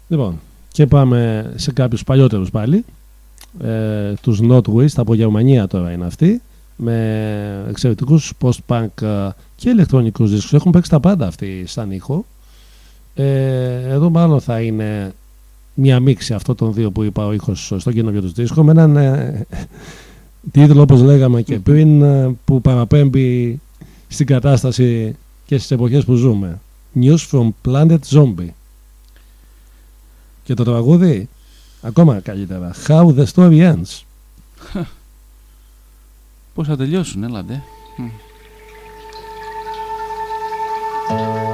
Λοιπόν, και πάμε σε κάποιους παλιότερους πάλι. Τους Notwist, από Γερμανία τώρα είναι αυτοί, με εξαιρετικούς post-punk και ηλεκτρονικούς δίσκους. Έχουν παίξει τα πάντα αυτοί σαν ήχο. Εδώ μάλλον θα είναι μια μίξη αυτών των δύο που είπα, ο ήχος στο καινούριο τους δίσκο, με έναν τίτλο, όπως λέγαμε και πριν, που παραπέμπει στην κατάσταση και στις εποχές που ζούμε. News from Planet Zombie. Και το τραγούδι ακόμα καλύτερα, How the Story Ends. Πώς θα τελειώσουν, έλατε.